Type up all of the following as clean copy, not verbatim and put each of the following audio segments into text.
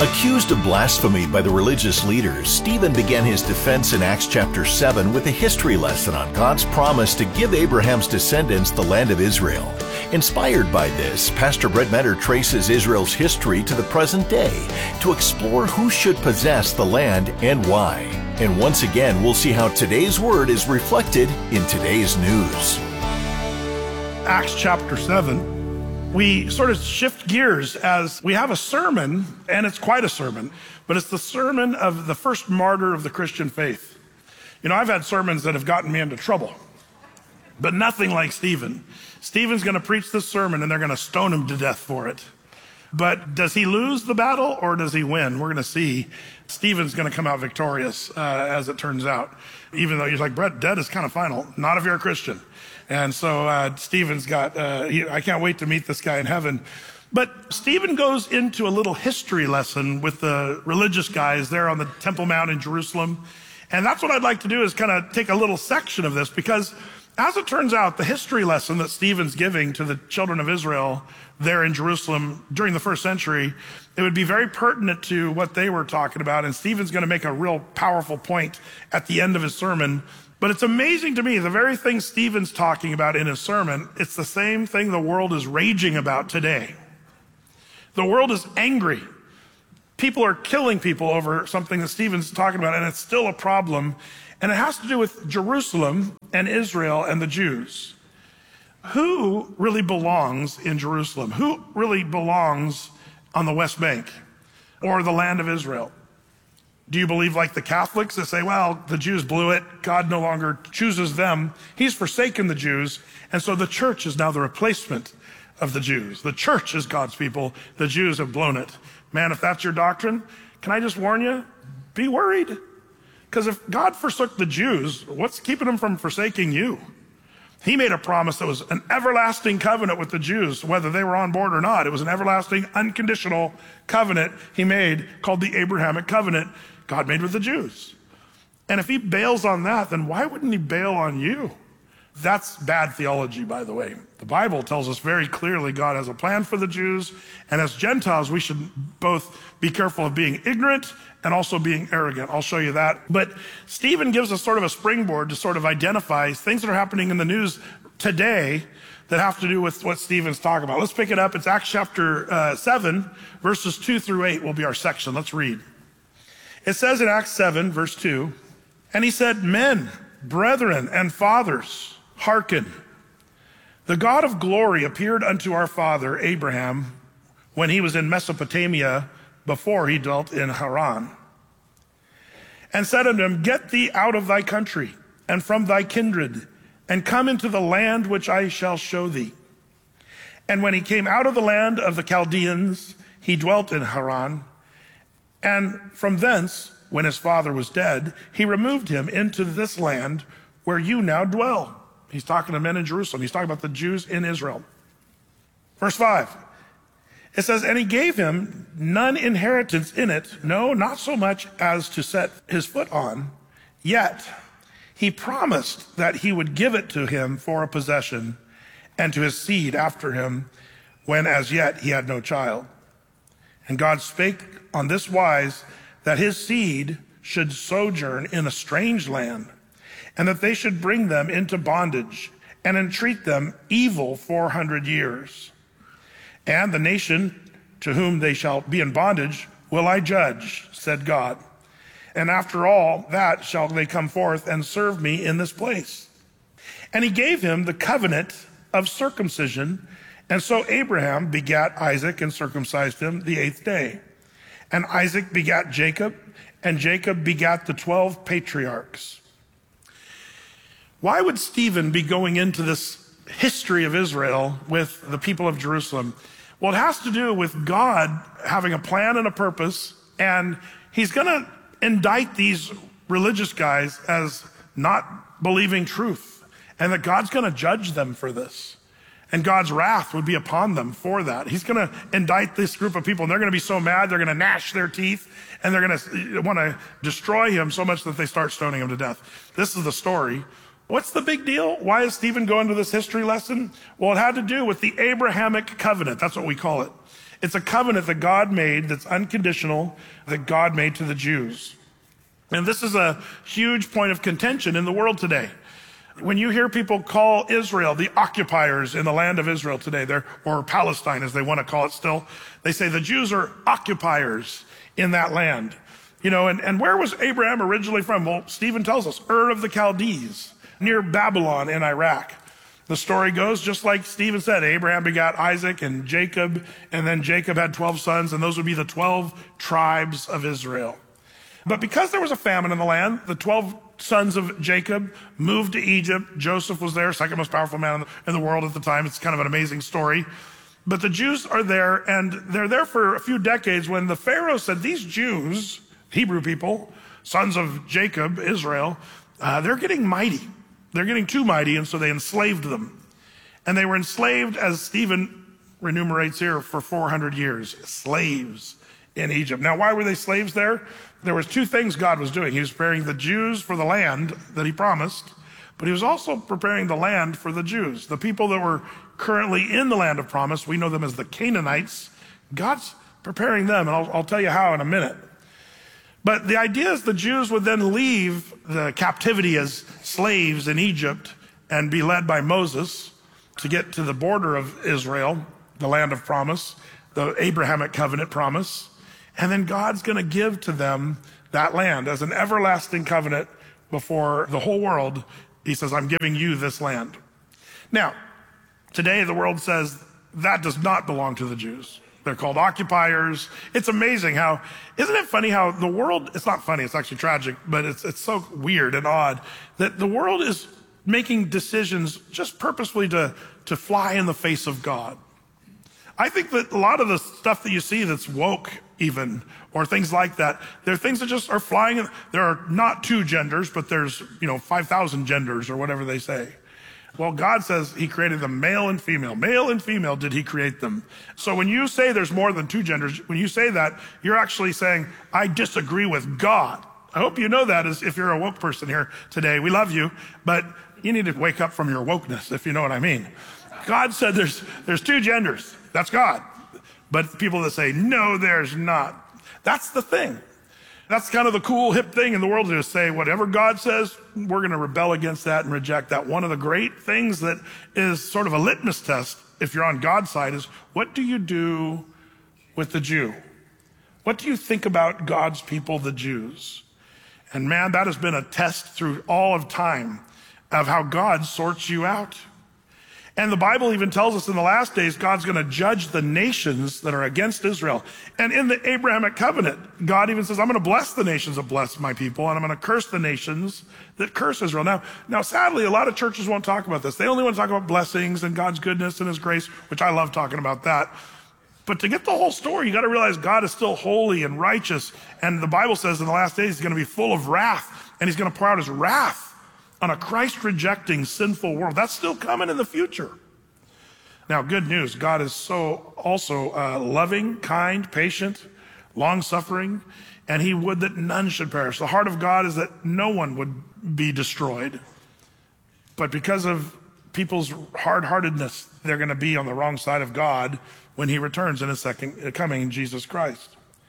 Accused of blasphemy by the religious leaders, Stephen began his defense in Acts chapter 7 with a history lesson on God's promise to give Abraham's descendants the land of Israel. Inspired by this, Pastor Brett Metter traces Israel's history to the present day to explore who should possess the land and why. And once again, we'll see how today's word is reflected in today's news. Acts chapter 7. We sort of shift gears as we have a sermon, and it's quite a sermon, but it's the sermon of the first martyr of the Christian faith. You know, I've had sermons that have gotten me into trouble, but nothing like Stephen. Stephen's going to preach this sermon, and they're going to stone him to death for it. But does he lose the battle, or does he win? We're going to see. Stephen's going to come out victorious, as it turns out. Even though he's like, Brett, dead is kind of final. Not if you're a Christian. And so Stephen's got, I can't wait to meet this guy in heaven. But Stephen goes into a little history lesson with the religious guys there on the Temple Mount in Jerusalem. And that's what I'd like to do, is kind of take a little section of this, because as it turns out, the history lesson that Stephen's giving to the children of Israel there in Jerusalem during the first century, it would be very pertinent to what they were talking about. And Stephen's going to make a real powerful point at the end of his sermon. But it's amazing to me, the very thing Stephen's talking about in his sermon, it's the same thing the world is raging about today. The world is angry. People are killing people over something that Stephen's talking about, and it's still a problem. And it has to do with Jerusalem and Israel and the Jews. Who really belongs in Jerusalem? Who really belongs on the West Bank or the land of Israel? Do you believe like the Catholics that say, well, the Jews blew it, God no longer chooses them, he's forsaken the Jews, and so the church is now the replacement of the Jews. The church is God's people, the Jews have blown it. Man, if that's your doctrine, can I just warn you? Be worried. Because if God forsook the Jews, what's keeping him from forsaking you? He made a promise that was an everlasting covenant with the Jews, whether they were on board or not. It was an everlasting, unconditional covenant he made called the Abrahamic covenant God made with the Jews. And if he bails on that, then why wouldn't he bail on you? That's bad theology, by the way. The Bible tells us very clearly God has a plan for the Jews, and as Gentiles, we should both be careful of being ignorant and also being arrogant. I'll show you that. But Stephen gives us sort of a springboard to sort of identify things that are happening in the news today that have to do with what Stephen's talking about. Let's pick it up. It's Acts chapter 7, verses 2 through 8 will be our section. Let's read. It says in Acts 7, verse 2, and he said, men, brethren, and fathers, hearken. The God of glory appeared unto our father Abraham when he was in Mesopotamia, before he dwelt in Haran, and said unto him, get thee out of thy country and from thy kindred, and come into the land which I shall show thee. And when he came out of the land of the Chaldeans, he dwelt in Haran. And from thence, when his father was dead, he removed him into this land where you now dwell. He's talking to men in Jerusalem. He's talking about the Jews in Israel. Verse 5. It says, and he gave him none inheritance in it, no, not so much as to set his foot on, yet he promised that he would give it to him for a possession, and to his seed after him, when as yet he had no child. And God spake on this wise, that his seed should sojourn in a strange land, and that they should bring them into bondage, and entreat them evil 400 years. And the nation to whom they shall be in bondage will I judge, said God. And after all that shall they come forth and serve me in this place. And he gave him the covenant of circumcision. And so Abraham begat Isaac and circumcised him the 8th day. And Isaac begat Jacob, and Jacob begat the 12 patriarchs. Why would Stephen be going into this history of Israel with the people of Jerusalem? Well, it has to do with God having a plan and a purpose, and he's going to indict these religious guys as not believing truth, and that God's going to judge them for this. And God's wrath would be upon them for that. He's going to indict this group of people, and they're going to be so mad, they're going to gnash their teeth, and they're going to want to destroy him so much that they start stoning him to death. This is the story. What's the big deal? Why is Stephen going to this history lesson? Well, it had to do with the Abrahamic covenant. That's what we call it. It's a covenant that God made that's unconditional, that God made to the Jews. And this is a huge point of contention in the world today. When you hear people call Israel the occupiers in the land of Israel today, or Palestine as they want to call it still, they say the Jews are occupiers in that land. And where was Abraham originally from? Well, Stephen tells us, Ur of the Chaldees, near Babylon in Iraq. The story goes, just like Stephen said, Abraham begot Isaac and Jacob, and then Jacob had 12 sons, and those would be the 12 tribes of Israel. But because there was a famine in the land, the 12 sons of Jacob moved to Egypt. Joseph was there, second most powerful man in the world at the time. It's kind of an amazing story. But the Jews are there, and they're there for a few decades when the Pharaoh said, these Jews, Hebrew people, sons of Jacob, Israel, they're getting mighty. They're getting too mighty, and so they enslaved them. And they were enslaved, as Stephen enumerates here, for 400 years. Slaves in Egypt. Now, why were they slaves there? There was two things God was doing. He was preparing the Jews for the land that he promised, but he was also preparing the land for the Jews. The people that were currently in the land of promise, we know them as the Canaanites. God's preparing them, and I'll tell you how in a minute. But the idea is the Jews would then leave the captivity as slaves in Egypt and be led by Moses to get to the border of Israel, the land of promise, the Abrahamic covenant promise. And then God's going to give to them that land as an everlasting covenant before the whole world. He says, I'm giving you this land. Now, today the world says that does not belong to the Jews. They're called occupiers. It's amazing isn't it funny how the world, it's not funny, it's actually tragic, but it's so weird and odd that the world is making decisions just purposefully to fly in the face of God. I think that a lot of the stuff that you see that's woke even, or things like that, they're things that just are flying in. There are not two genders, but there's, 5,000 genders or whatever they say. Well, God says he created them male and female. Male and female did he create them. So when you say there's more than two genders, when you say that, you're actually saying, I disagree with God. I hope you know that as if you're a woke person here today. We love you, but you need to wake up from your wokeness, if you know what I mean. God said there's two genders. That's God. But people that say, no, there's not. That's the thing. That's kind of the cool, hip thing in the world to say whatever God says, we're going to rebel against that and reject that. One of the great things that is sort of a litmus test, if you're on God's side, is what do you do with the Jew? What do you think about God's people, the Jews? And man, that has been a test through all of time of how God sorts you out. And the Bible even tells us in the last days, God's going to judge the nations that are against Israel. And in the Abrahamic covenant, God even says, I'm going to bless the nations that bless my people, and I'm going to curse the nations that curse Israel. Now, sadly, a lot of churches won't talk about this. They only want to talk about blessings and God's goodness and his grace, which I love talking about that. But to get the whole story, you got to realize God is still holy and righteous. And the Bible says in the last days, he's going to be full of wrath, and he's going to pour out his wrath on a Christ-rejecting, sinful world. That's still coming in the future. Now, good news. God is so also loving, kind, patient, long-suffering, and he would that none should perish. The heart of God is that no one would be destroyed. But because of people's hard-heartedness, they're going to be on the wrong side of God when he returns in his second coming in Jesus Christ.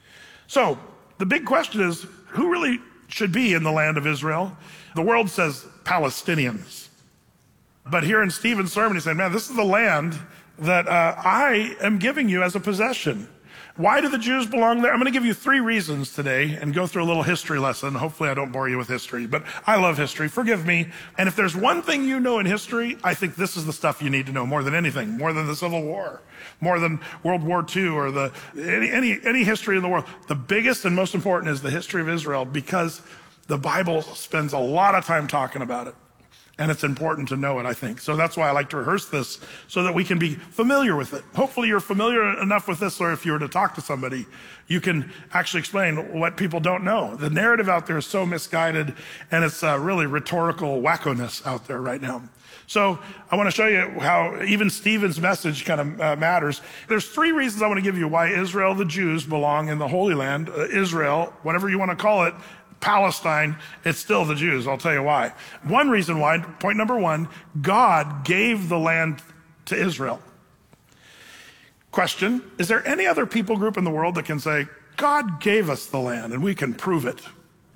So the big question is, who really should be in the land of Israel? The world says Palestinians. But here in Stephen's sermon, he said, man, this is the land that I am giving you as a possession. Why do the Jews belong there? I'm going to give you 3 reasons today and go through a little history lesson. Hopefully I don't bore you with history, but I love history. Forgive me. And if there's one thing you know in history, I think this is the stuff you need to know more than anything, more than the Civil War, more than World War II or any history in the world. The biggest and most important is the history of Israel, because the Bible spends a lot of time talking about it. And it's important to know it, I think. So that's why I like to rehearse this, so that we can be familiar with it. Hopefully you're familiar enough with this, or if you were to talk to somebody, you can actually explain what people don't know. The narrative out there is so misguided, and it's really rhetorical wackoness out there right now. So I want to show you how even Stephen's message kind of matters. There's 3 reasons I want to give you why Israel, the Jews, belong in the Holy Land. Israel, whatever you want to call it, Palestine, it's still the Jews. I'll tell you why. One reason why, point number 1, God gave the land to Israel. Question, is there any other people group in the world that can say, God gave us the land and we can prove it?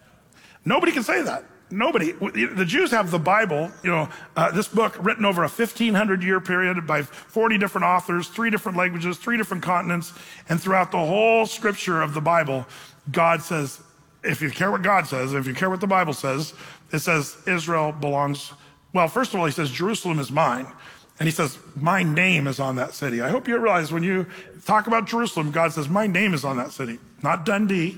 Nobody can say that. Nobody. The Jews have the Bible, this book written over a 1,500-year period by 40 different authors, 3 different languages, 3 different continents, and throughout the whole scripture of the Bible, God says, if you care what God says, if you care what the Bible says, it says Israel belongs, well, first of all, he says Jerusalem is mine. And he says, my name is on that city. I hope you realize when you talk about Jerusalem, God says, my name is on that city. Not Dundee,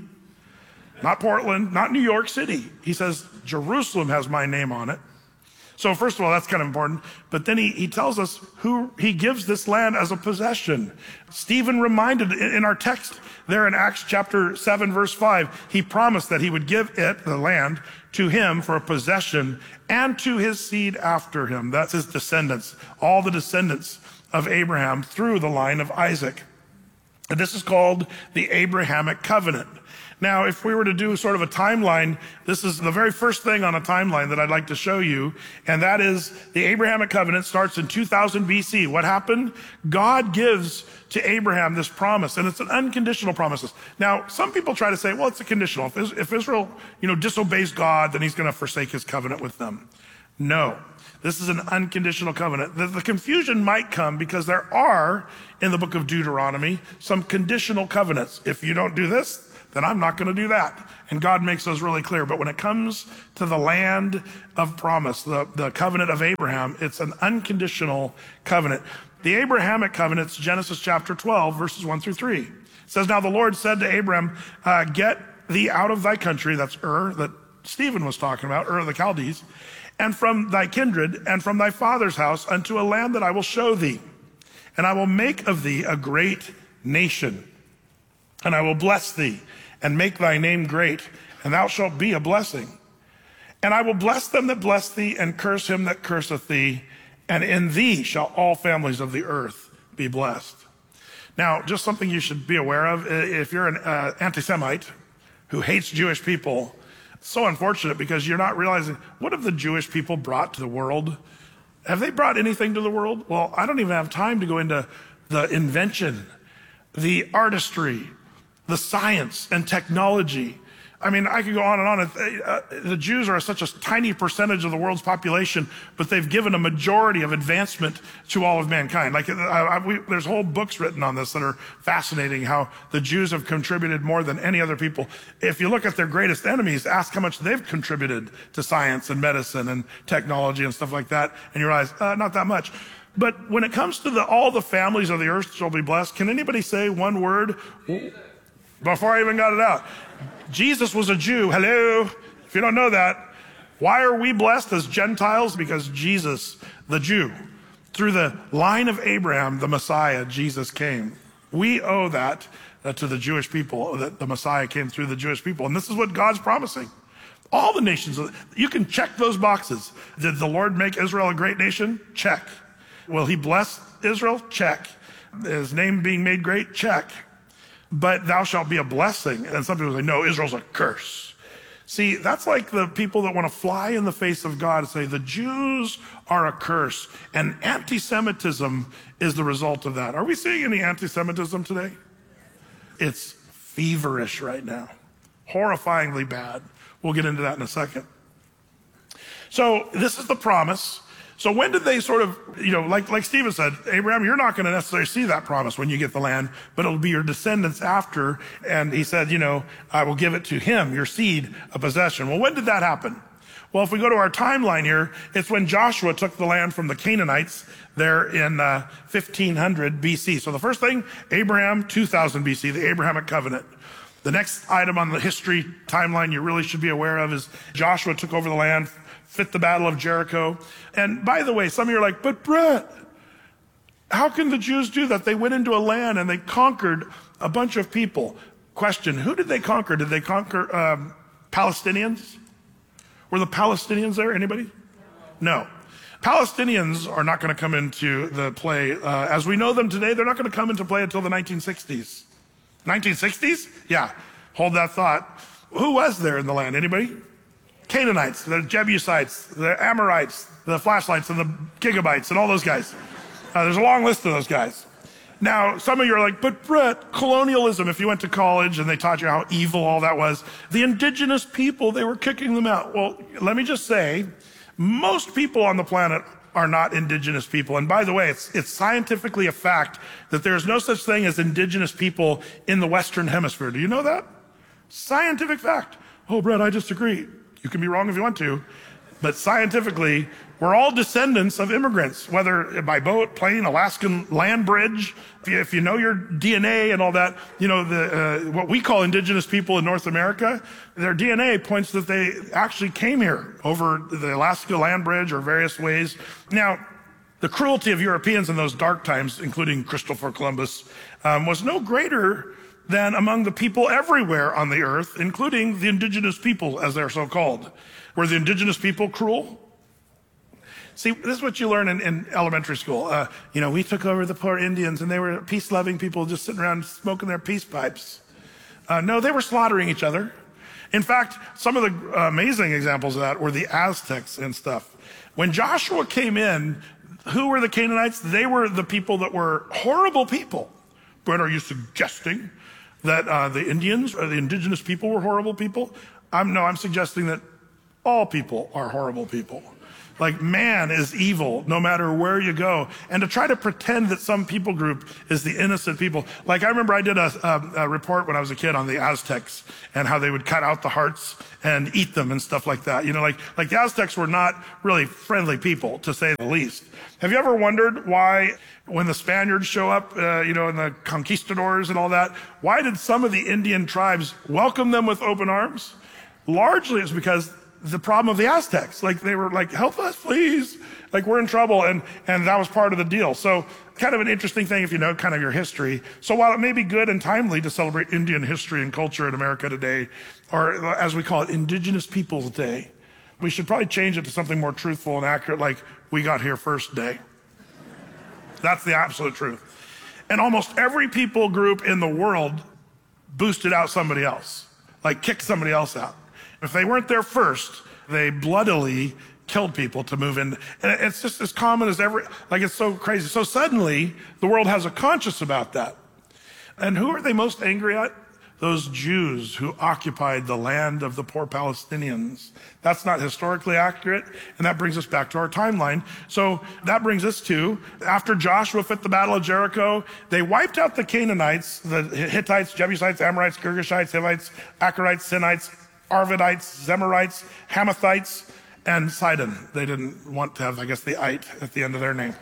not Portland, not New York City. He says, Jerusalem has my name on it. So first of all, that's kind of important. But then he tells us who he gives this land as a possession. Stephen reminded in our text there in Acts chapter 7, verse 5, he promised that he would give it, the land, to him for a possession and to his seed after him. That's his descendants, all the descendants of Abraham through the line of Isaac. And this is called the Abrahamic covenant. Now, if we were to do sort of a timeline, this is the very first thing on a timeline that I'd like to show you, and that is the Abrahamic covenant starts in 2000 BC. What happened? God gives to Abraham this promise, and it's an unconditional promise. Now, some people try to say, well, it's a conditional. If Israel, disobeys God, then he's going to forsake his covenant with them. No, this is an unconditional covenant. The confusion might come because there are, in the book of Deuteronomy, some conditional covenants. If you don't do this, then I'm not going to do that. And God makes those really clear. But when it comes to the land of promise, the covenant of Abraham, it's an unconditional covenant. The Abrahamic covenant's Genesis chapter 12, verses 1 through 3. It says, now the Lord said to Abram, get thee out of thy country, that's Ur, that Stephen was talking about, Ur of the Chaldees, and from thy kindred and from thy father's house unto a land that I will show thee. And I will make of thee a great nation. And I will bless thee and make thy name great, and thou shalt be a blessing. And I will bless them that bless thee, and curse him that curseth thee, and in thee shall all families of the earth be blessed. Now, just something you should be aware of, if you're an anti-Semite who hates Jewish people, it's so unfortunate because you're not realizing, what have the Jewish people brought to the world? Have they brought anything to the world? Well, I don't even have time to go into the invention, the artistry, the science and technology. I mean, I could go on and on. The Jews are such a tiny percentage of the world's population, but they've given a majority of advancement to all of mankind. There's whole books written on this that are fascinating, how the Jews have contributed more than any other people. If you look at their greatest enemies, ask how much they've contributed to science and medicine and technology and stuff like that, and you realize, not that much. But when it comes to all the families of the earth shall be blessed, can anybody say one word? Before I even got it out. Jesus was a Jew. Hello. If you don't know that, why are we blessed as Gentiles? Because Jesus, the Jew, through the line of Abraham, the Messiah, Jesus came. We owe that to the Jewish people, that the Messiah came through the Jewish people. And this is what God's promising. All the nations, you can check those boxes. Did the Lord make Israel a great nation? Check. Will he bless Israel? Check. His name being made great? Check. But thou shalt be a blessing. And some people say, no, Israel's a curse. See, that's like the people that want to fly in the face of God and say, the Jews are a curse. And anti-Semitism is the result of that. Are we seeing any anti-Semitism today? It's feverish right now. Horrifyingly bad. We'll get into that in a second. So this is the promise. So when did they sort of, like Stephen said, Abraham, you're not going to necessarily see that promise when you get the land, but it'll be your descendants after. And he said, I will give it to him, your seed, a possession. Well, when did that happen? Well, if we go to our timeline here, it's when Joshua took the land from the Canaanites there in 1500 BC. So the first thing, Abraham, 2000 BC, the Abrahamic covenant. The next item on the history timeline you really should be aware of is Joshua took over the land, fit the battle of Jericho. And by the way, some of you are like, but Brett, how can the Jews do that? They went into a land and they conquered a bunch of people. Question, who did they conquer? Did they conquer Palestinians? Were the Palestinians there? Anybody? No. Palestinians are not going to come into the play. As we know them today, they're not going to come into play until the 1960s. 1960s? Yeah. Hold that thought. Who was there in the land? Anybody? Canaanites, the Jebusites, the Amorites, the flashlights and the gigabytes and all those guys. There's a long list of those guys. Now, some of you are like, but Brett, colonialism, if you went to college and they taught you how evil all that was, the indigenous people, they were kicking them out. Well, let me just say, most people on the planet are not indigenous people. And by the way, it's scientifically a fact that there's no such thing as indigenous people in the Western Hemisphere. Do you know that? Scientific fact. Oh, Brett, I disagree. You can be wrong if you want to. But scientifically, we're all descendants of immigrants, whether by boat, plane, Alaskan land bridge. If you know your DNA and all that, you know, what we call indigenous people in North America, their DNA points that they actually came here over the Alaska land bridge or various ways. Now, the cruelty of Europeans in those dark times, including Christopher Columbus, was no greater than among the people everywhere on the earth, including the indigenous people, as they're so called. Were the indigenous people cruel? See, this is what you learn in elementary school. We took over the poor Indians and they were peace-loving people just sitting around smoking their peace pipes. No, they were slaughtering each other. In fact, some of the amazing examples of that were the Aztecs and stuff. When Joshua came in, who were the Canaanites? They were the people that were horrible people. But are you suggesting that the Indians or the indigenous people were horrible people? I'm suggesting that all people are horrible people. Like, man is evil no matter where you go. And to try to pretend that some people group is the innocent people. Like, I remember I did a report when I was a kid on the Aztecs and how they would cut out the hearts and eat them and stuff like that. You know, like the Aztecs were not really friendly people, to say the least. Have you ever wondered why, when the Spaniards show up, and the conquistadors and all that, why did some of the Indian tribes welcome them with open arms? Largely it's because the problem of the Aztecs. Like, they were like, help us, please. Like, we're in trouble. And that was part of the deal. So kind of an interesting thing if you know kind of your history. So while it may be good and timely to celebrate Indian history and culture in America today, or as we call it, Indigenous Peoples Day, we should probably change it to something more truthful and accurate, like we got here first day. That's the absolute truth. And almost every people group in the world boosted out somebody else, like kicked somebody else out. If they weren't there first, they bloodily killed people to move in. And it's just as common as it's so crazy. So suddenly, the world has a conscience about that. And who are they most angry at? Those Jews who occupied the land of the poor Palestinians. That's not historically accurate, and that brings us back to our timeline. So that brings us to, after Joshua fought the Battle of Jericho, they wiped out the Canaanites, the Hittites, Jebusites, Amorites, Girgashites, Hivites, Akarites, Sinites, Arvadites, Zemarites, Hamathites, and Sidon. They didn't want to have, the "ite" at the end of their name.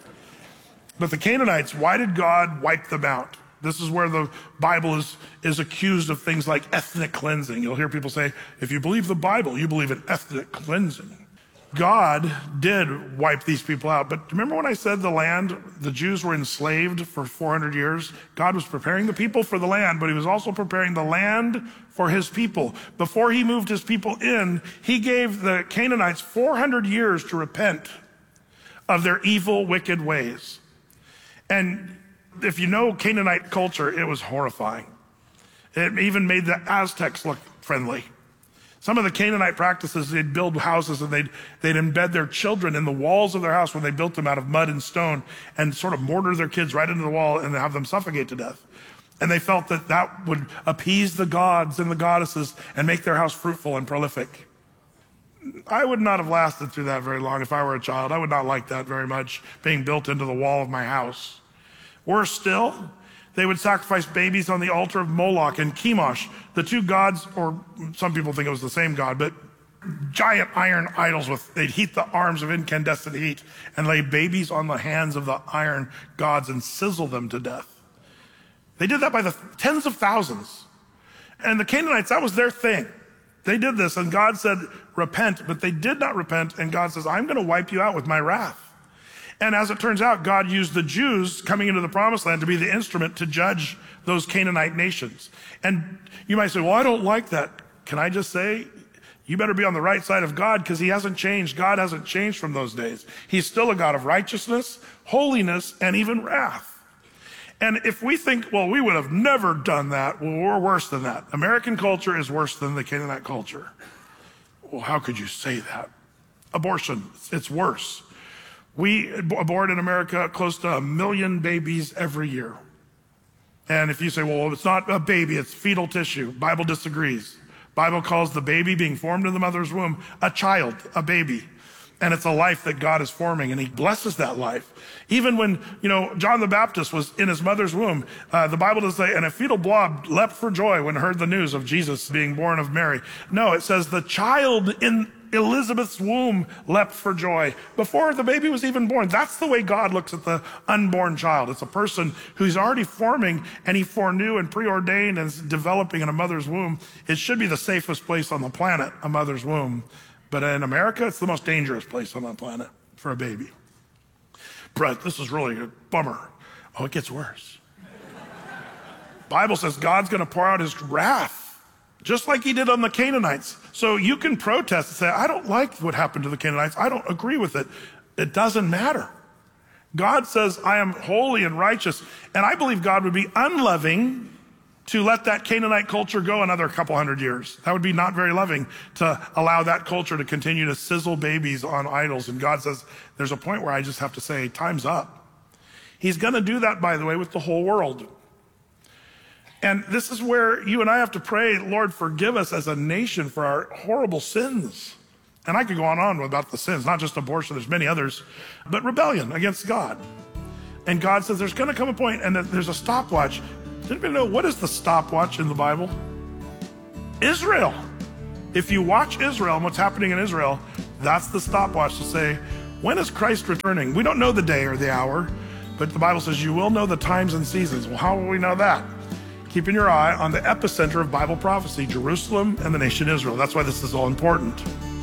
But the Canaanites, why did God wipe them out? This is where the Bible is accused of things like ethnic cleansing. You'll hear people say, if you believe the Bible, you believe in ethnic cleansing. God did wipe these people out. But remember when I said the Jews were enslaved for 400 years? God was preparing the people for the land, but he was also preparing the land for his people. Before he moved his people in, he gave the Canaanites 400 years to repent of their evil, wicked ways. And if you know Canaanite culture, it was horrifying. It even made the Aztecs look friendly. Some of the Canaanite practices, they'd build houses and they'd embed their children in the walls of their house when they built them out of mud and stone and sort of mortar their kids right into the wall and have them suffocate to death. And they felt that that would appease the gods and the goddesses and make their house fruitful and prolific. I would not have lasted through that very long if I were a child. I would not like that very much, being built into the wall of my house. Worse still, they would sacrifice babies on the altar of Moloch and Chemosh, the two gods, or some people think it was the same god, but giant iron idols they'd heat the arms of incandescent heat and lay babies on the hands of the iron gods and sizzle them to death. They did that by the tens of thousands. And the Canaanites, that was their thing. They did this and God said, repent, but they did not repent. And God says, I'm going to wipe you out with my wrath. And as it turns out, God used the Jews coming into the promised land to be the instrument to judge those Canaanite nations. And you might say, well, I don't like that. Can I just say, you better be on the right side of God because he hasn't changed. God hasn't changed from those days. He's still a God of righteousness, holiness, and even wrath. And if we think, well, we would have never done that, well, we're worse than that. American culture is worse than the Canaanite culture. Well, how could you say that? Abortion, it's worse. We abort in America close to 1 million babies every year. And if you say, well, it's not a baby, it's fetal tissue, Bible disagrees. Bible calls the baby being formed in the mother's womb a child, a baby. And it's a life that God is forming, and he blesses that life. Even when, John the Baptist was in his mother's womb, the Bible does say, and a fetal blob leapt for joy when heard the news of Jesus being born of Mary. No, it says the child in Elizabeth's womb leapt for joy before the baby was even born. That's the way God looks at the unborn child. It's a person who's already forming, and he foreknew and preordained and is developing in a mother's womb. It should be the safest place on the planet, a mother's womb. But in America, it's the most dangerous place on the planet for a baby. Brett, this is really a bummer. Oh, it gets worse. Bible says God's going to pour out his wrath, just like he did on the Canaanites. So you can protest and say, I don't like what happened to the Canaanites. I don't agree with it. It doesn't matter. God says, I am holy and righteous. And I believe God would be unloving to let that Canaanite culture go another couple hundred years. That would be not very loving to allow that culture to continue to sizzle babies on idols. And God says, there's a point where I just have to say, time's up. He's going to do that, by the way, with the whole world. And this is where you and I have to pray, Lord, forgive us as a nation for our horrible sins. And I could go on about the sins, not just abortion, there's many others, but rebellion against God. And God says there's going to come a point, and there's a stopwatch. Does anybody know what is the stopwatch in the Bible? Israel. If you watch Israel and what's happening in Israel, that's the stopwatch to say, when is Christ returning? We don't know the day or the hour, but the Bible says you will know the times and seasons. Well, how will we know that? Keeping your eye on the epicenter of Bible prophecy, Jerusalem and the nation Israel. That's why this is all important.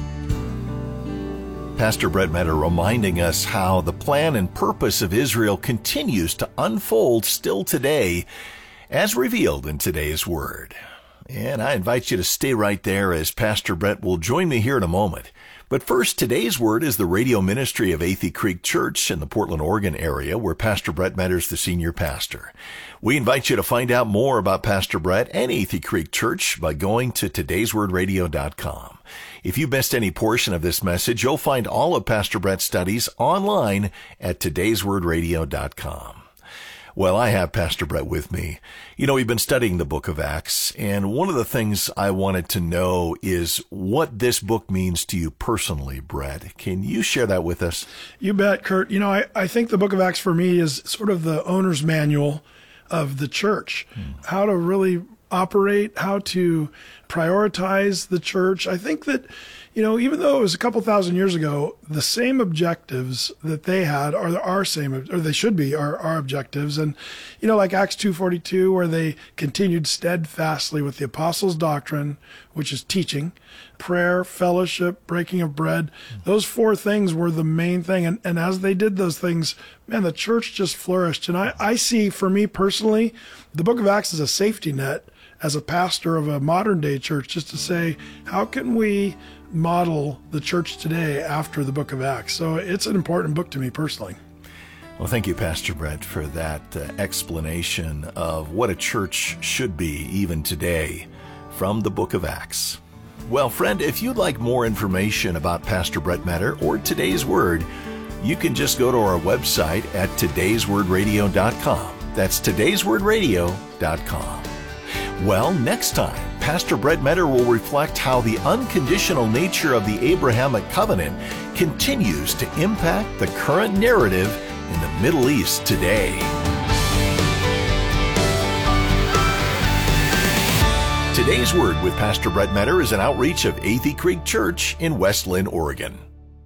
Pastor Brett Meador reminding us how the plan and purpose of Israel continues to unfold still today, as revealed in today's Word. And I invite you to stay right there as Pastor Brett will join me here in a moment. But first, today's Word is the radio ministry of Athey Creek Church in the Portland, Oregon area, where Pastor Brett Meador is the senior pastor. We invite you to find out more about Pastor Brett and Athey Creek Church by going to todayswordradio.com. If you missed any portion of this message, you'll find all of Pastor Brett's studies online at todayswordradio.com. Well, I have Pastor Brett with me. We've been studying the book of Acts, and one of the things I wanted to know is what this book means to you personally, Brett. Can you share that with us? You bet, Kurt. I think the book of Acts for me is sort of the owner's manual of the church, how to really operate, how to prioritize the church. I think that, even though it was a couple thousand years ago, the same objectives that they had are our same, or they should be our objectives. And, like Acts 2:42, where they continued steadfastly with the apostles' doctrine, which is teaching, prayer, fellowship, breaking of bread. Those four things were the main thing. And as they did those things, man, the church just flourished. And I see, for me personally, the book of Acts is a safety net as a pastor of a modern day church, just to say, how can we model the church today after the book of Acts? So it's an important book to me personally. Well, thank you, Pastor Brett, for that explanation of what a church should be even today from the book of Acts. Well, friend, if you'd like more information about Pastor Brett Meador or today's Word, you can just go to our website at todayswordradio.com. That's todayswordradio.com. Well, next time, Pastor Brett Meador will reflect how the unconditional nature of the Abrahamic covenant continues to impact the current narrative in the Middle East today. Today's Word with Pastor Brett Meador is an outreach of Athey Creek Church in West Linn, Oregon.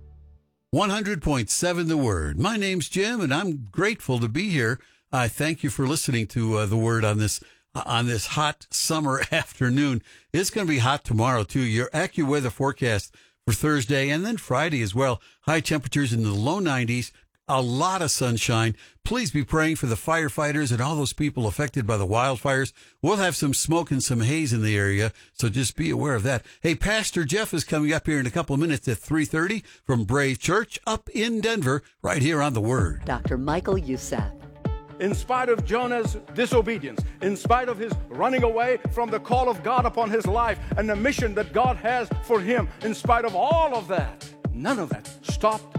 100.7 The Word. My name's Jim, and I'm grateful to be here. I thank you for listening to the Word on this hot summer afternoon. It's going to be hot tomorrow, too. Your AccuWeather forecast for Thursday and then Friday as well. High temperatures in the low 90s, a lot of sunshine. Please be praying for the firefighters and all those people affected by the wildfires. We'll have some smoke and some haze in the area, so just be aware of that. Hey, Pastor Jeff is coming up here in a couple of minutes at 3:30 from Brave Church up in Denver, right here on The Word. Dr. Michael Youssef. In spite of Jonah's disobedience, in spite of his running away from the call of God upon his life and the mission that God has for him, in spite of all of that, none of that stopped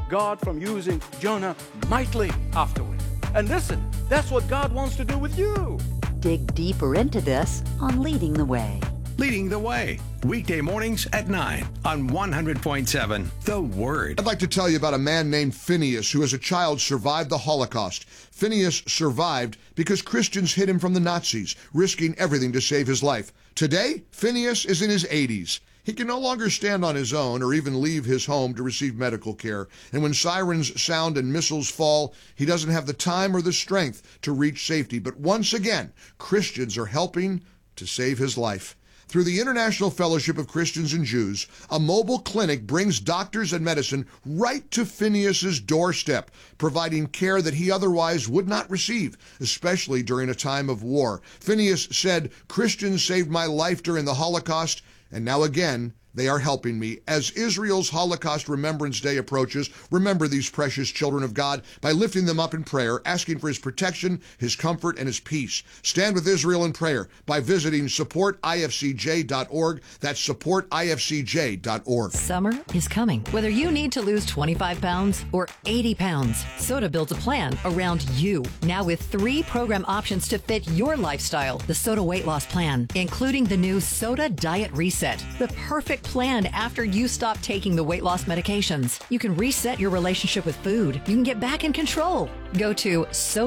God from using Jonah mightily afterward. And listen, that's what God wants to do with you. Dig deeper into this on Leading the Way. Leading the Way, weekday mornings at 9 on 100.7 The Word. I'd like to tell you about a man named Phineas who as a child survived the Holocaust. Phineas survived because Christians hid him from the Nazis, risking everything to save his life. Today, Phineas is in his 80s. He can no longer stand on his own or even leave his home to receive medical care. And when sirens sound and missiles fall, he doesn't have the time or the strength to reach safety. But once again, Christians are helping to save his life. Through the International Fellowship of Christians and Jews, a mobile clinic brings doctors and medicine right to Phineas's doorstep, providing care that he otherwise would not receive, especially during a time of war. Phineas said, "Christians saved my life during the Holocaust, and now again, they are helping me." As Israel's Holocaust Remembrance Day approaches, remember these precious children of God by lifting them up in prayer, asking for his protection, his comfort, and his peace. Stand with Israel in prayer by visiting supportifcj.org. That's supportifcj.org. Summer is coming. Whether you need to lose 25 pounds or 80 pounds, SOTA builds a plan around you. Now with 3 program options to fit your lifestyle. The SOTA Weight Loss Plan, including the new SOTA Diet Reset, the perfect plan after you stop taking the weight loss medications. You can reset your relationship with food. You can get back in control. Go to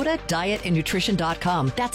SOTAdietandnutrition.com. That's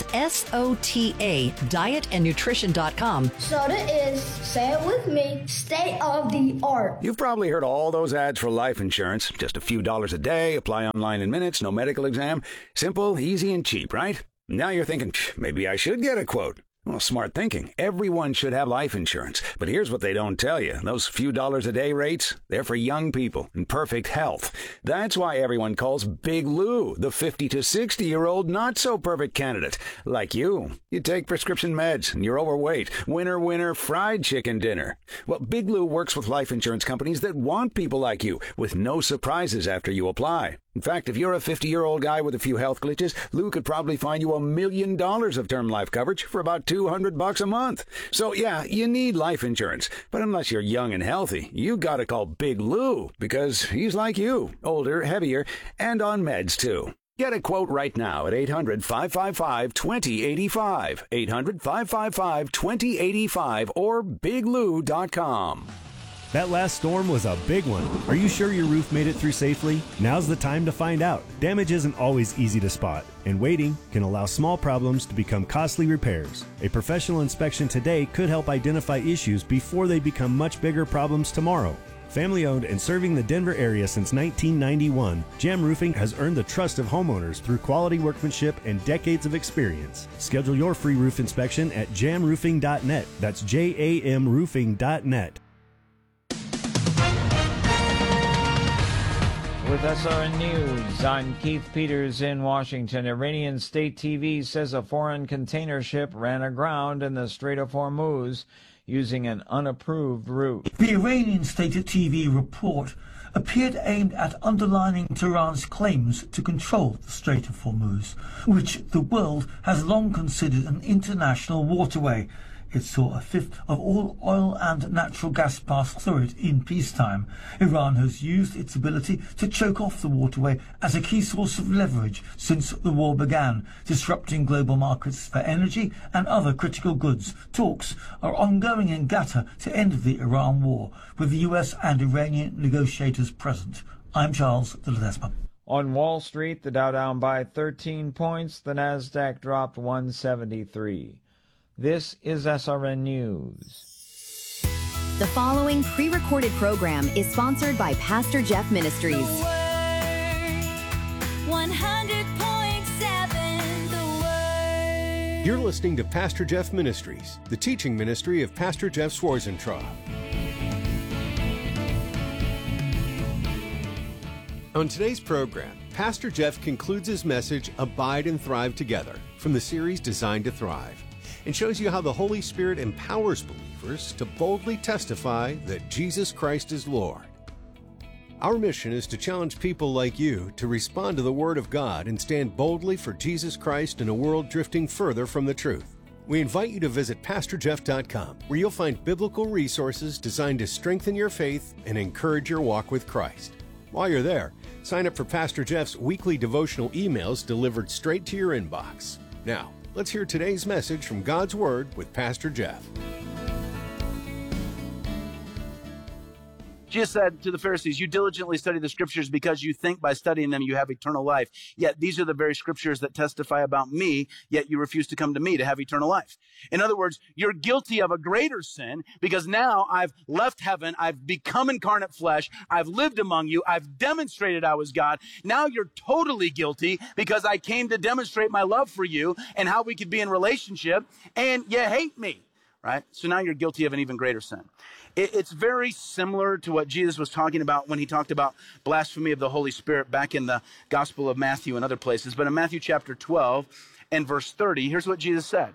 SOTA dietandnutrition.com. SOTA is, say it with me, state of the art. You've probably heard all those ads for life insurance. Just a few dollars a day, apply online in minutes, no medical exam. Simple, easy, and cheap, right? Now you're thinking, maybe I should get a quote. Well, smart thinking. Everyone should have life insurance. But here's what they don't tell you. Those few dollars a day rates, they're for young people in perfect health. That's why everyone calls Big Lou the 50 to 60-year-old not-so-perfect candidate. Like you. You take prescription meds and you're overweight. Winner, winner, fried chicken dinner. Well, Big Lou works with life insurance companies that want people like you, with no surprises after you apply. In fact, if you're a 50-year-old guy with a few health glitches, Lou could probably find you $1 million of term life coverage for about $200 a month. So yeah, you need life insurance. But unless you're young and healthy, you gotta call Big Lou, because he's like you, older, heavier, and on meds too. Get a quote right now at 800-555-2085, 800-555-2085, or biglou.com. That last storm was a big one. Are you sure your roof made it through safely? Now's the time to find out. Damage isn't always easy to spot, and waiting can allow small problems to become costly repairs. A professional inspection today could help identify issues before they become much bigger problems tomorrow. Family-owned and serving the Denver area since 1991, Jam Roofing has earned the trust of homeowners through quality workmanship and decades of experience. Schedule your free roof inspection at jamroofing.net. That's JAMroofing.net. With SRN News, I'm Keith Peters in Washington. Iranian state TV says a foreign container ship ran aground in the Strait of Hormuz using an unapproved route. The Iranian state TV report appeared aimed at underlining Tehran's claims to control the Strait of Hormuz, which the world has long considered an international waterway. It saw a fifth of all oil and natural gas pass through it in peacetime. Iran has used its ability to choke off the waterway as a key source of leverage since the war began, disrupting global markets for energy and other critical goods. Talks are ongoing in Qatar to end the Iran war, with the US and Iranian negotiators present. I'm Charles de Ledesma. On Wall Street, the Dow down by 13 points, the Nasdaq dropped 173. This is SRN News. The following pre-recorded program is sponsored by Pastor Jeff Ministries. 100.7 The Word. You're listening to Pastor Jeff Ministries, the teaching ministry of Pastor Jeff Schwarzentraub. On today's program, Pastor Jeff concludes his message, Abide and Thrive Together, from the series Designed to Thrive, and shows you how the Holy Spirit empowers believers to boldly testify that Jesus Christ is Lord. Our mission is to challenge people like you to respond to the Word of God and stand boldly for Jesus Christ in a world drifting further from the truth. We invite you to visit PastorJeff.com, where you'll find biblical resources designed to strengthen your faith and encourage your walk with Christ. While you're there, sign up for Pastor Jeff's weekly devotional emails delivered straight to your inbox. Now, let's hear today's message from God's Word with Pastor Jeff. Jesus said to the Pharisees, you diligently study the scriptures because you think by studying them you have eternal life. Yet these are the very scriptures that testify about me, yet you refuse to come to me to have eternal life. In other words, you're guilty of a greater sin because now I've left heaven, I've become incarnate flesh, I've lived among you, I've demonstrated I was God. Now you're totally guilty because I came to demonstrate my love for you and how we could be in relationship, and you hate me, right? So now you're guilty of an even greater sin. It's very similar to what Jesus was talking about when he talked about blasphemy of the Holy Spirit back in the Gospel of Matthew and other places. But in Matthew chapter 12 and verse 30, here's what Jesus said.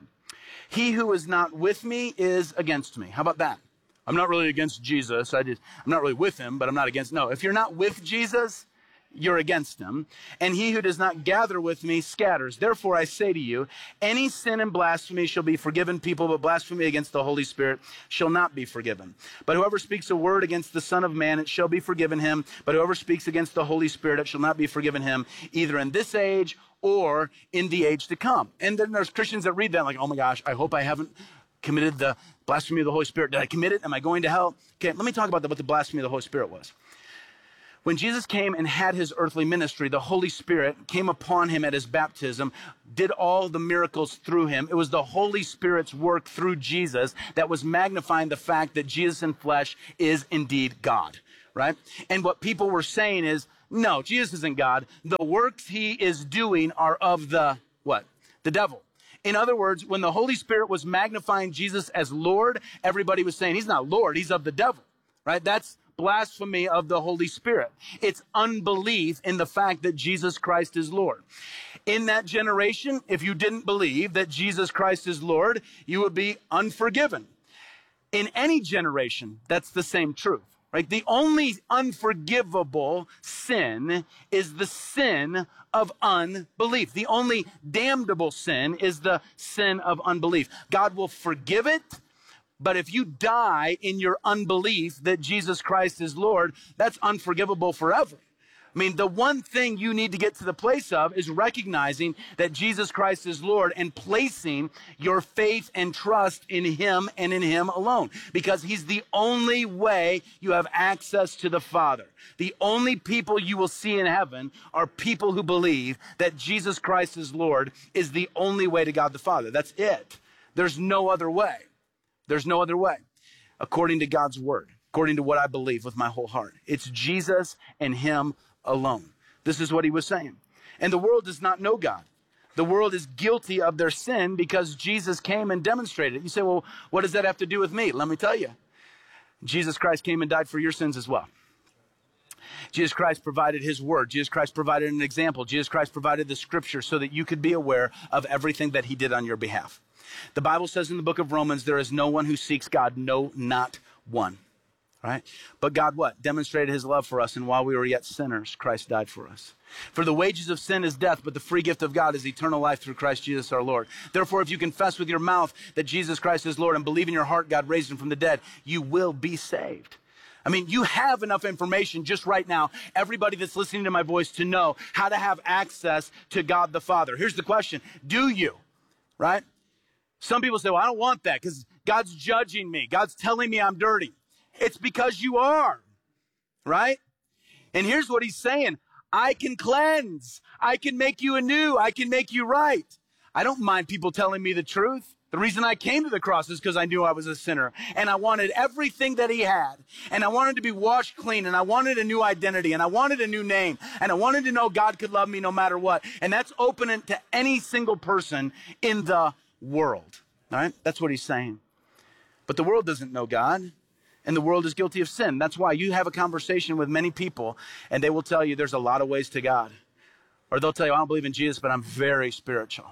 He who is not with me is against me. How about that? I'm not really against Jesus. I'm not really with him, but I'm not against. No, if you're not with Jesus, you're against him. And he who does not gather with me scatters. Therefore, I say to you, any sin and blasphemy shall be forgiven people, but blasphemy against the Holy Spirit shall not be forgiven. But whoever speaks a word against the Son of Man, it shall be forgiven him. But whoever speaks against the Holy Spirit, it shall not be forgiven him, either in this age or in the age to come. And then there's Christians that read that like, oh my gosh, I hope I haven't committed the blasphemy of the Holy Spirit. Did I commit it? Am I going to hell? Okay, let me talk about what the blasphemy of the Holy Spirit was. When Jesus came and had his earthly ministry, the Holy Spirit came upon him at his baptism, did all the miracles through him. It was the Holy Spirit's work through Jesus that was magnifying the fact that Jesus in flesh is indeed God, right? And what people were saying is, no, Jesus isn't God. The works he is doing are of the, what? The devil. In other words, when the Holy Spirit was magnifying Jesus as Lord, everybody was saying, he's not Lord, he's of the devil, right? That's blasphemy of the Holy Spirit. It's unbelief in the fact that Jesus Christ is Lord. In that generation, if you didn't believe that Jesus Christ is Lord, you would be unforgiven. In any generation, that's the same truth, right? The only unforgivable sin is the sin of unbelief. The only damnable sin is the sin of unbelief. God will forgive it. But if you die in your unbelief that Jesus Christ is Lord, that's unforgivable forever. I mean, the one thing you need to get to the place of is recognizing that Jesus Christ is Lord and placing your faith and trust in him and in him alone. Because he's the only way you have access to the Father. The only people you will see in heaven are people who believe that Jesus Christ is Lord is the only way to God the Father. That's it. There's no other way. There's no other way, according to God's word, according to what I believe with my whole heart. It's Jesus and him alone. This is what he was saying. And the world does not know God. The world is guilty of their sin because Jesus came and demonstrated it. You say, well, what does that have to do with me? Let me tell you. Jesus Christ came and died for your sins as well. Jesus Christ provided his word. Jesus Christ provided an example. Jesus Christ provided the scripture so that you could be aware of everything that he did on your behalf. The Bible says in the book of Romans, there is no one who seeks God, no, not one. Right? But God what? Demonstrated his love for us, and while we were yet sinners, Christ died for us. For the wages of sin is death, but the free gift of God is eternal life through Christ Jesus our Lord. Therefore, if you confess with your mouth that Jesus Christ is Lord and believe in your heart God raised him from the dead, you will be saved. I mean, you have enough information just right now, everybody that's listening to my voice, to know how to have access to God the Father. Here's the question. Do you? Right? Some people say, well, I don't want that because God's judging me. God's telling me I'm dirty. It's because you are, right? And here's what he's saying. I can cleanse. I can make you anew. I can make you right. I don't mind people telling me the truth. The reason I came to the cross is because I knew I was a sinner. And I wanted everything that he had. And I wanted to be washed clean. And I wanted a new identity. And I wanted a new name. And I wanted to know God could love me no matter what. And that's open to any single person in the world. All right? That's what he's saying. But the world doesn't know God. And the world is guilty of sin. That's why you have a conversation with many people and they will tell you there's a lot of ways to God. Or they'll tell you, I don't believe in Jesus, but I'm very spiritual.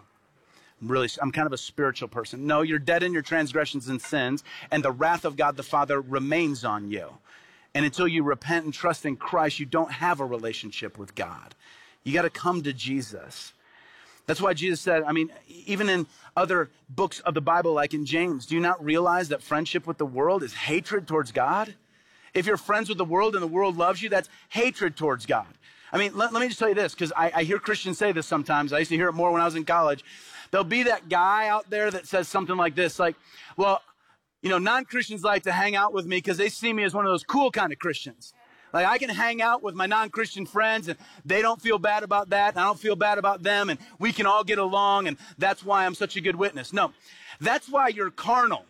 I'm kind of a spiritual person. No, you're dead in your transgressions and sins, and the wrath of God the Father remains on you. And until you repent and trust in Christ, you don't have a relationship with God. You got to come to Jesus. That's why Jesus said, I mean, even in other books of the Bible, like in James, do you not realize that friendship with the world is hatred towards God? If you're friends with the world and the world loves you, that's hatred towards God. I mean, let me just tell you this, because I hear Christians say this sometimes. I used to hear it more when I was in college. There'll be that guy out there that says something like this, like, well, you know, non-Christians like to hang out with me because they see me as one of those cool kind of Christians. Like, I can hang out with my non-Christian friends, and they don't feel bad about that, and I don't feel bad about them, and we can all get along, and that's why I'm such a good witness. No, that's why you're carnal.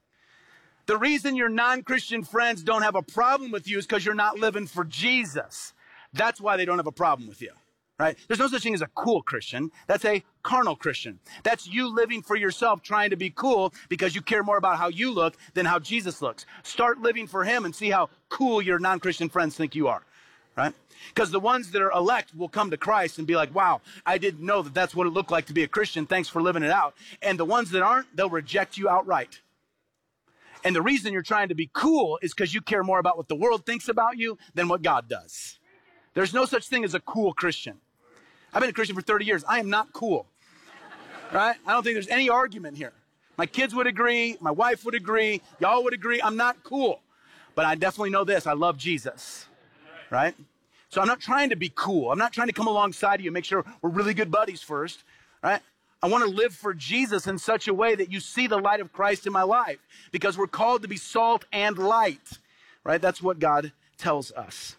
The reason your non-Christian friends don't have a problem with you is because you're not living for Jesus. That's why they don't have a problem with you, right? There's no such thing as a cool Christian. That's a carnal Christian. That's you living for yourself, trying to be cool because you care more about how you look than how Jesus looks. Start living for him and see how cool your non-Christian friends think you are, right? Because the ones that are elect will come to Christ and be like, wow, I didn't know that that's what it looked like to be a Christian. Thanks for living it out. And the ones that aren't, they'll reject you outright. And the reason you're trying to be cool is because you care more about what the world thinks about you than what God does. There's no such thing as a cool Christian. I've been a Christian for 30 years. I am not cool, right? I don't think there's any argument here. My kids would agree. My wife would agree. Y'all would agree. I'm not cool. But I definitely know this. I love Jesus, right? So I'm not trying to be cool. I'm not trying to come alongside of you and make sure we're really good buddies first, right? I want to live for Jesus in such a way that you see the light of Christ in my life, because we're called to be salt and light, right? That's what God tells us.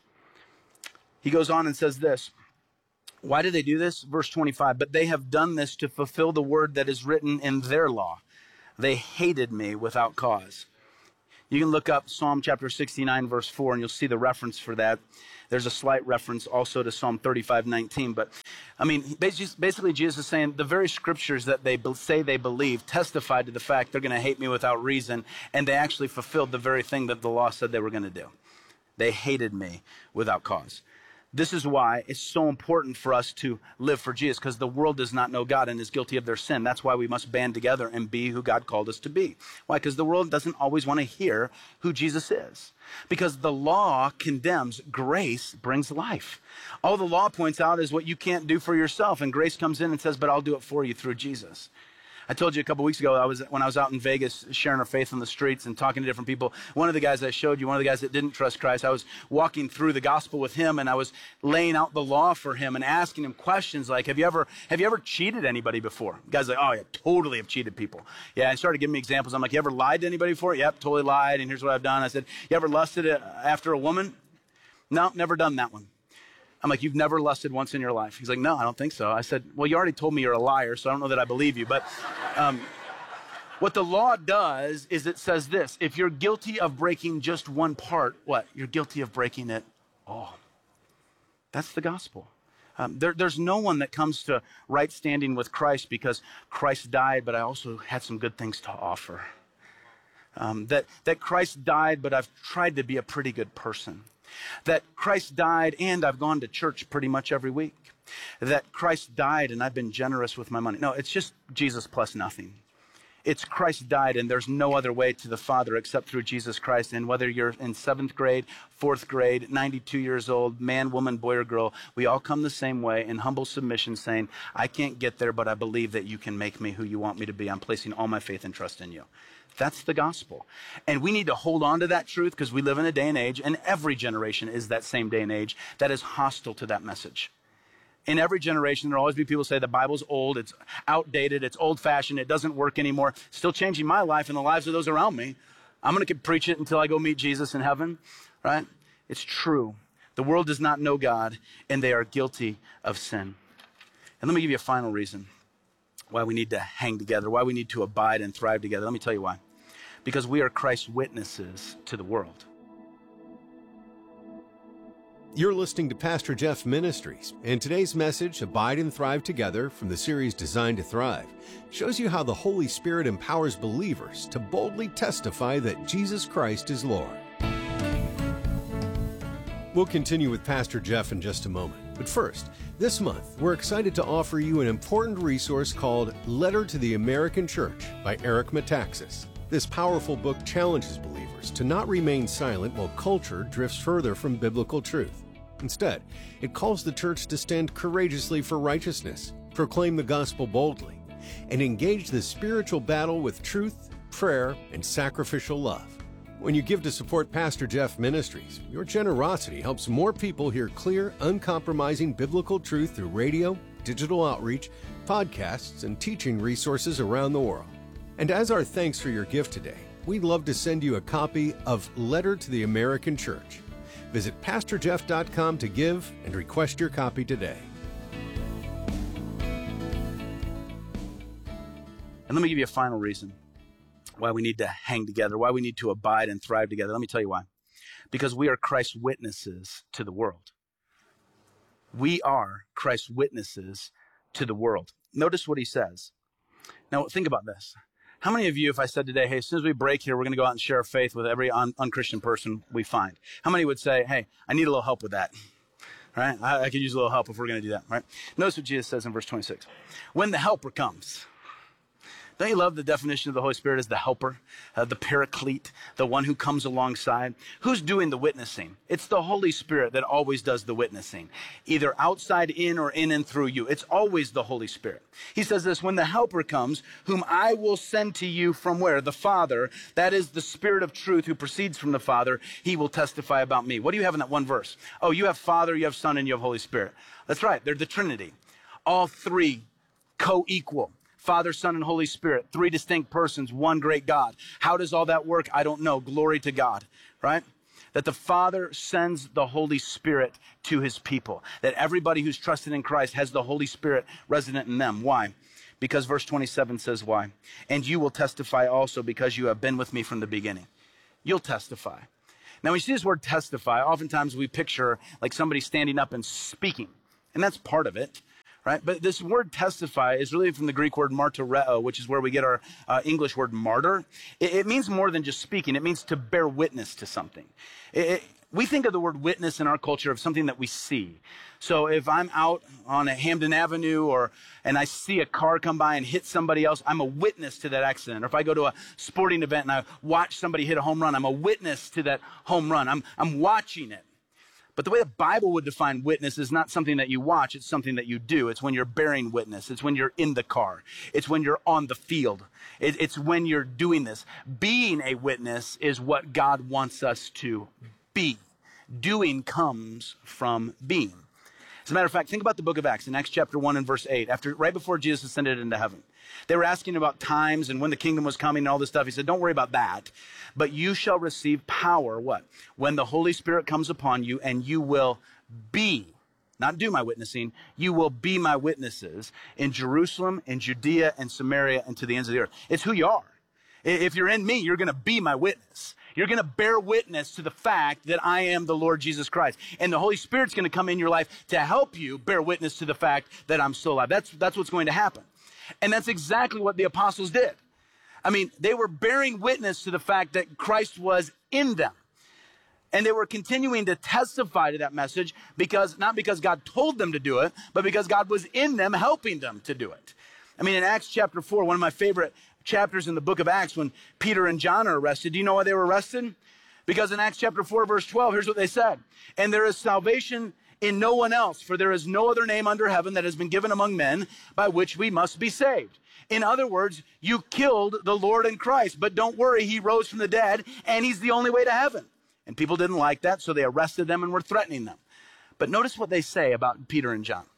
He goes on and says this. Why do they do this? Verse 25, but they have done this to fulfill the word that is written in their law. They hated me without cause. You can look up Psalm chapter 69, verse 4, and you'll see the reference for that. There's a slight reference also to Psalm 35:19. But, I mean, basically Jesus is saying the very scriptures that they say they believe testified to the fact they're going to hate me without reason, and they actually fulfilled the very thing that the law said they were going to do. They hated me without cause. This is why it's so important for us to live for Jesus, because the world does not know God and is guilty of their sin. That's why we must band together and be who God called us to be. Why? Because the world doesn't always want to hear who Jesus is. Because the law condemns, grace brings life. All the law points out is what you can't do for yourself, and grace comes in and says, but I'll do it for you through Jesus. I told you a couple weeks ago, when I was out in Vegas sharing our faith on the streets and talking to different people, one of the guys I showed you, one of the guys that didn't trust Christ, I was walking through the gospel with him, and I was laying out the law for him and asking him questions like, have you ever cheated anybody before? The guy's like, oh yeah, totally have cheated people. Yeah, I started giving me examples. I'm like, you ever lied to anybody before? Yep, totally lied, and here's what I've done. I said, you ever lusted after a woman? No, never done that one. I'm like, you've never lusted once in your life? He's like, no, I don't think so. I said, well, you already told me you're a liar, so I don't know that I believe you. But what the law does is it says this: if you're guilty of breaking just one part, what? You're guilty of breaking it all. That's the gospel. There's no one that comes to right standing with Christ because Christ died, but I also had some good things to offer. That Christ died, but I've tried to be a pretty good person. That Christ died and I've gone to church pretty much every week. That Christ died and I've been generous with my money. No, it's just Jesus plus nothing. It's Christ died and there's no other way to the Father except through Jesus Christ. And whether you're in 7th grade, 4th grade, 92 years old, man, woman, boy, or girl, we all come the same way in humble submission saying, I can't get there, but I believe that you can make me who you want me to be. I'm placing all my faith and trust in you. That's the gospel. And we need to hold on to that truth because we live in a day and age, and every generation is that same day and age that is hostile to that message. In every generation, there'll always be people who say the Bible's old, it's outdated, it's old-fashioned, it doesn't work anymore. Still changing my life and the lives of those around me. I'm going to preach it until I go meet Jesus in heaven, right? It's true. The world does not know God, and they are guilty of sin. And let me give you a final reason why we need to hang together, why we need to abide and thrive together. Let me tell you why. Because we are Christ's witnesses to the world. You're listening to Pastor Jeff Ministries, and today's message, Abide and Thrive Together, from the series Designed to Thrive, shows you how the Holy Spirit empowers believers to boldly testify that Jesus Christ is Lord. We'll continue with Pastor Jeff in just a moment. But first, this month, we're excited to offer you an important resource called Letter to the American Church by Eric Metaxas. This powerful book challenges believers to not remain silent while culture drifts further from biblical truth. Instead, it calls the church to stand courageously for righteousness, proclaim the gospel boldly, and engage the spiritual battle with truth, prayer, and sacrificial love. When you give to support Pastor Jeff Ministries, your generosity helps more people hear clear, uncompromising biblical truth through radio, digital outreach, podcasts, and teaching resources around the world. And as our thanks for your gift today, we'd love to send you a copy of Letter to the American Church. Visit PastorJeff.com to give and request your copy today. And let me give you a final reason why we need to hang together, why we need to abide and thrive together. Let me tell you why. Because we are Christ's witnesses to the world. We are Christ's witnesses to the world. Notice what he says. Now, think about this. How many of you, if I said today, hey, as soon as we break here, we're going to go out and share our faith with every unchristian person we find? How many would say, hey, I need a little help with that? Right? I could use a little help if we're going to do that, right? Notice what Jesus says in verse 26. When the helper comes. Don't you love the definition of the Holy Spirit as the helper, the paraclete, the one who comes alongside? Who's doing the witnessing? It's the Holy Spirit that always does the witnessing, either outside in or in and through you. It's always the Holy Spirit. He says this, when the helper comes, whom I will send to you from where? The Father, that is the Spirit of truth who proceeds from the Father, he will testify about me. What do you have in that one verse? Oh, you have Father, you have Son, and you have Holy Spirit. That's right, they're the Trinity. All three co-equal. Father, Son, and Holy Spirit, three distinct persons, one great God. How does all that work? I don't know. Glory to God, right? That the Father sends the Holy Spirit to his people. That everybody who's trusted in Christ has the Holy Spirit resident in them. Why? Because verse 27 says why. And you will testify also because you have been with me from the beginning. You'll testify. Now, when you see this word testify, oftentimes we picture like somebody standing up and speaking. And that's part of it. Right? But this word testify is really from the Greek word martyreo, which is where we get our English word martyr. It means more than just speaking. It means to bear witness to something. We think of the word witness in our culture of something that we see. So if I'm out on a Hampden Avenue and I see a car come by and hit somebody else, I'm a witness to that accident. Or if I go to a sporting event and I watch somebody hit a home run, I'm a witness to that home run. I'm watching it. But the way the Bible would define witness is not something that you watch, it's something that you do. It's when you're bearing witness. It's when you're in the car. It's when you're on the field. It's when you're doing this. Being a witness is what God wants us to be. Doing comes from being. As a matter of fact, think about the book of Acts, in Acts chapter 1 and verse 8, right before Jesus ascended into heaven. They were asking about times and when the kingdom was coming and all this stuff. He said, don't worry about that. But you shall receive power, what? When the Holy Spirit comes upon you, and you will be, not do my witnessing, you will be my witnesses in Jerusalem, in Judea, and Samaria, and to the ends of the earth. It's who you are. If you're in me, you're going to be my witness. You're going to bear witness to the fact that I am the Lord Jesus Christ. And the Holy Spirit's going to come in your life to help you bear witness to the fact that I'm still alive. That's what's going to happen. And that's exactly what the apostles did. I mean, they were bearing witness to the fact that Christ was in them. And they were continuing to testify to that message not because God told them to do it, but because God was in them helping them to do it. I mean, in Acts chapter 4, one of my favorite chapters in the book of Acts, when Peter and John are arrested, do you know why they were arrested? Because in Acts chapter 4, verse 12, here's what they said. And there is salvation in no one else, for there is no other name under heaven that has been given among men by which we must be saved. In other words, you killed the Lord in Christ, but don't worry, he rose from the dead, and he's the only way to heaven. And people didn't like that, so they arrested them and were threatening them. But notice what they say about Peter and John.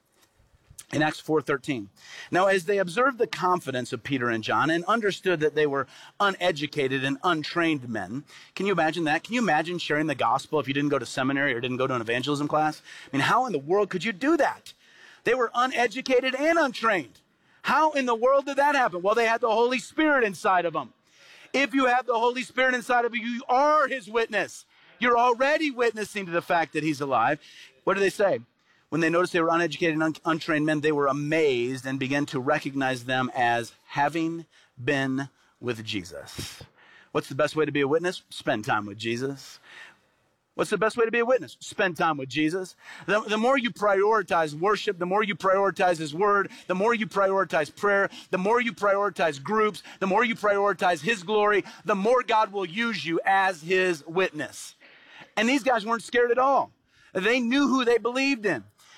In Acts 4:13. Now, as they observed the confidence of Peter and John and understood that they were uneducated and untrained men, can you imagine that? Can you imagine sharing the gospel if you didn't go to seminary or didn't go to an evangelism class? I mean, how in the world could you do that? They were uneducated and untrained. How in the world did that happen? Well, they had the Holy Spirit inside of them. If you have the Holy Spirit inside of you, you are his witness. You're already witnessing to the fact that he's alive. What do they say? When they noticed they were uneducated and untrained men, they were amazed and began to recognize them as having been with Jesus. What's the best way to be a witness? Spend time with Jesus. What's the best way to be a witness? Spend time with Jesus. The more you prioritize worship, the more you prioritize his word, the more you prioritize prayer, the more you prioritize groups, the more you prioritize his glory, the more God will use you as his witness. And these guys weren't scared at all. They knew who they believed in.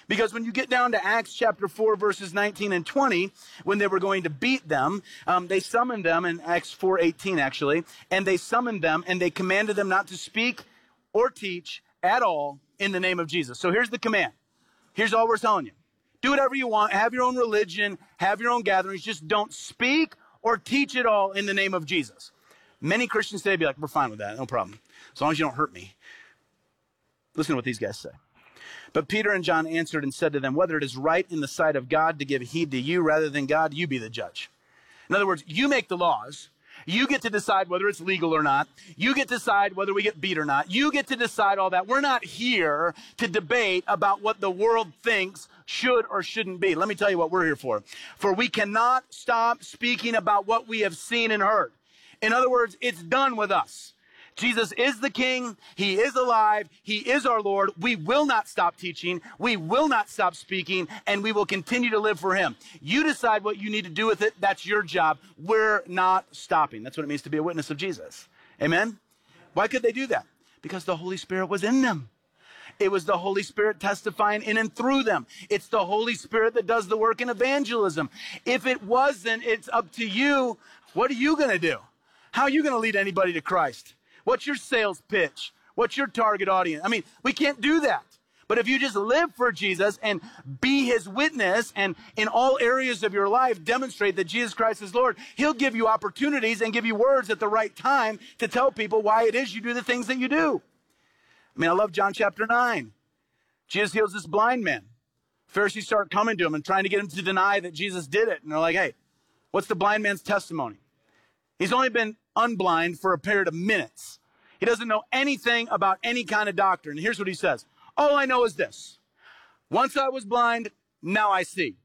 Because when you get down to Acts chapter 4, verses 19 and 20, when they were going to beat them, they summoned them in Acts 4:18 actually, and they summoned them and they commanded them not to speak or teach at all in the name of Jesus. So here's the command. Here's all we're telling you. Do whatever you want. Have your own religion. Have your own gatherings. Just don't speak or teach at all in the name of Jesus. Many Christians today be like, we're fine with that. No problem. As long as you don't hurt me. Listen to what these guys say. But Peter and John answered and said to them, whether it is right in the sight of God to give heed to you rather than God, you be the judge. In other words, you make the laws. You get to decide whether it's legal or not. You get to decide whether we get beat or not. You get to decide all that. We're not here to debate about what the world thinks should or shouldn't be. Let me tell you what we're here for. For we cannot stop speaking about what we have seen and heard. In other words, it's done with us. Jesus is the King. He is alive. He is our Lord. We will not stop teaching. We will not stop speaking, and we will continue to live for him. You decide what you need to do with it. That's your job. We're not stopping. That's what it means to be a witness of Jesus. Amen? Why could they do that? Because the Holy Spirit was in them. It was the Holy Spirit testifying in and through them. It's the Holy Spirit that does the work in evangelism. If it wasn't, it's up to you. What are you going to do? How are you going to lead anybody to Christ? What's your sales pitch? What's your target audience? I mean, we can't do that. But if you just live for Jesus and be his witness and in all areas of your life demonstrate that Jesus Christ is Lord, he'll give you opportunities and give you words at the right time to tell people why it is you do the things that you do. I mean, I love John chapter 9. Jesus heals this blind man. Pharisees start coming to him and trying to get him to deny that Jesus did it. And they're like, hey, what's the blind man's testimony? He's only been unblind for a period of minutes. He doesn't know anything about any kind of doctrine. Here's what he says. All I know is this. Once I was blind, now I see.